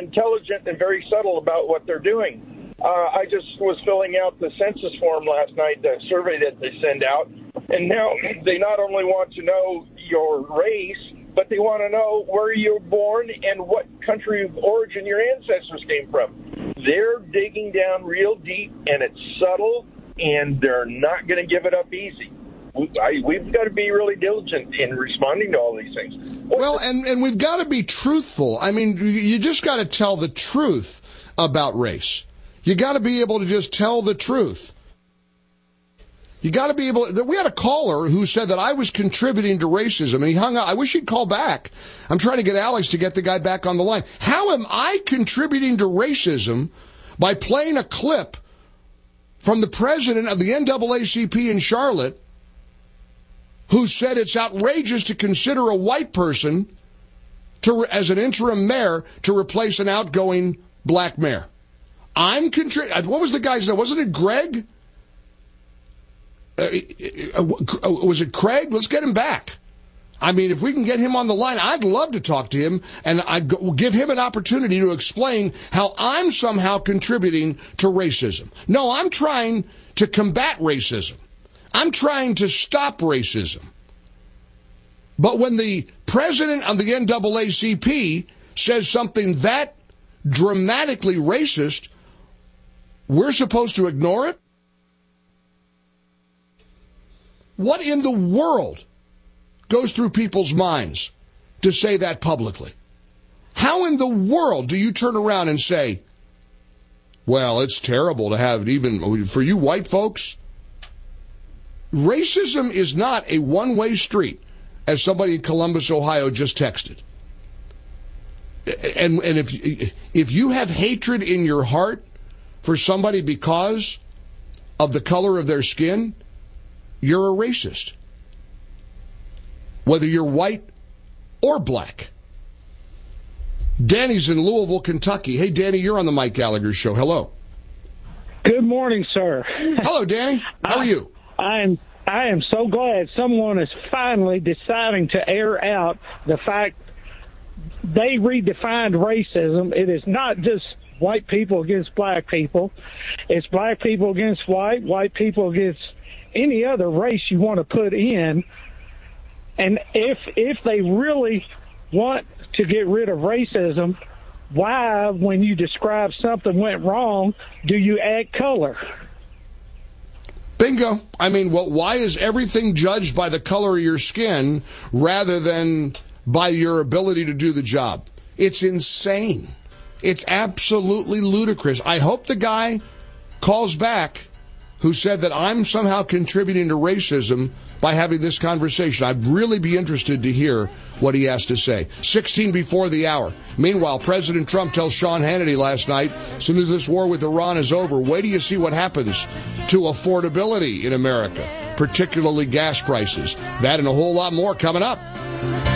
intelligent and very subtle about what they're doing. I just was filling out the census form last night, the survey that they send out, and now they not only want to know your race, but they want to know where you were born and what country of origin your ancestors came from. They're digging down real deep, and it's subtle, and they're not going to give it up easy. We've got to be really diligent in responding to all these things. Well, and we've got to be truthful. I mean, you just got to tell the truth about race. You got to be able to just tell the truth. You got to be able to, we had a caller who said that I was contributing to racism, and he hung up. I wish he'd call back. I'm trying to get Alex to get the guy back on the line. How am I contributing to racism by playing a clip from the president of the NAACP in Charlotte who said it's outrageous to consider a white person as an interim mayor to replace an outgoing black mayor? What was the guy's name? Wasn't it Greg? Was it Craig? Let's get him back. I mean, if we can get him on the line, I'd love to talk to him, and give him an opportunity to explain how I'm somehow contributing to racism. No, I'm trying to combat racism. I'm trying to stop racism. But when the president of the NAACP says something that dramatically racist, we're supposed to ignore it? What in the world goes through people's minds to say that publicly? How in the world do you turn around and say, well, it's terrible to have, even for you white folks? Racism is not a one-way street, as somebody in Columbus, Ohio just texted. And if you have hatred in your heart for somebody because of the color of their skin, you're a racist. Whether you're white or black. Danny's in Louisville, Kentucky. Hey, Danny, you're on the Mike Gallagher Show. Hello. Good morning, sir. Hello, Danny. How are you? I am so glad someone is finally deciding to air out the fact they redefined racism. It is not just white people against black people. It's black people against white people against any other race you want to put in. And if they really want to get rid of racism, why, when you describe something went wrong, do you add color? Bingo. I mean, well, why is everything judged by the color of your skin rather than by your ability to do the job? It's insane. It's absolutely ludicrous. I hope the guy calls back who said that I'm somehow contributing to racism by having this conversation. I'd really be interested to hear what he has to say. 16 before the hour. Meanwhile, President Trump tells Sean Hannity last night, as soon as this war with Iran is over, wait till you see what happens to affordability in America, particularly gas prices. That and a whole lot more coming up.